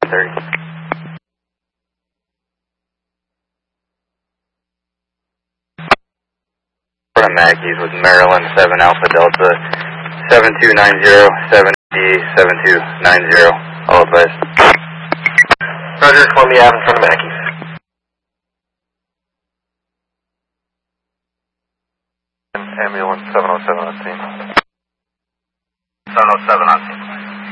30. From Mackey's with Maryland 7 Alpha Delta 7290 7D 7290. All advised. Roger, Columbia Ave in front of Mackey's. Ambulance 707 on scene. 707 on scene.